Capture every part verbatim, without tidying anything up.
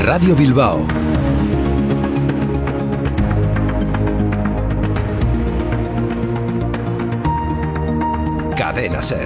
Radio Bilbao. Cadena Ser.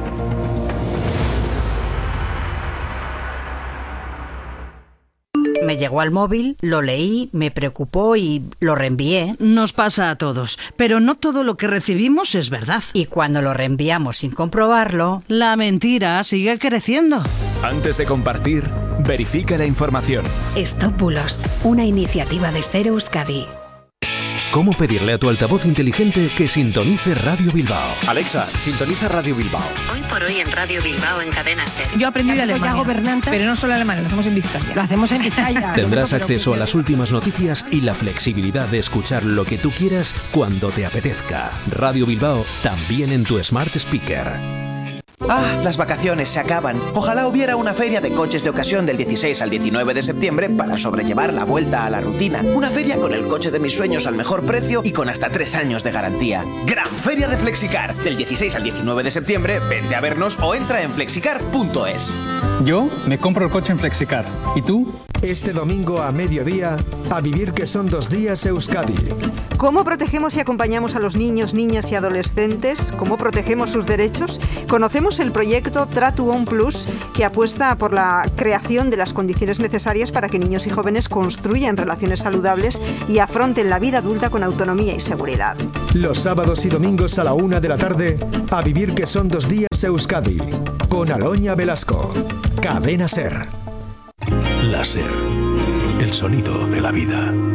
Me llegó al móvil, lo leí, me preocupó y lo reenvié. Nos pasa a todos, pero no todo lo que recibimos es verdad. Y cuando lo reenviamos sin comprobarlo, la mentira sigue creciendo. Antes de compartir, verifica la información. Stop Bulos, una iniciativa de Ser Euskadi. ¿Cómo pedirle a tu altavoz inteligente que sintonice Radio Bilbao? Alexa, sintoniza Radio Bilbao. Hoy por hoy en Radio Bilbao en Cadena Ser. Yo aprendí de Alemania, pero no solo alemán, lo hacemos en Vizcaya. Lo hacemos en Vizcaya. Tendrás acceso a las últimas noticias y la flexibilidad de escuchar lo que tú quieras cuando te apetezca. Radio Bilbao, también en tu Smart Speaker. Ah, las vacaciones se acaban. Ojalá hubiera una feria de coches de ocasión del dieciséis al diecinueve de septiembre para sobrellevar la vuelta a la rutina. Una feria con el coche de mis sueños al mejor precio y con hasta tres años de garantía. Gran Feria de Flexicar. Del dieciséis al diecinueve de septiembre, vente a vernos o entra en flexicar punto es. Yo me compro el coche en Flexicar. ¿Y tú? Este domingo a mediodía, a vivir que son dos días Euskadi. ¿Cómo protegemos y acompañamos a los niños, niñas y adolescentes? ¿Cómo protegemos sus derechos? Conocemos el proyecto Tratu On Plus, que apuesta por la creación de las condiciones necesarias para que niños y jóvenes construyan relaciones saludables y afronten la vida adulta con autonomía y seguridad. Los sábados y domingos a la una de la tarde, a vivir que son dos días Euskadi, con Aloña Velasco. Cadena Ser. Láser, el sonido de la vida.